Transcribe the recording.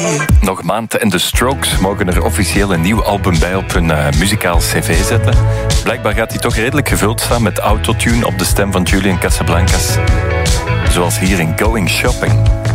Nog een maand en de Strokes mogen er officieel een nieuw album bij op hun muzikaal cv zetten. Blijkbaar gaat die toch redelijk gevuld staan met autotune op de stem van Julian Casablancas. Zoals hier in Going Shopping.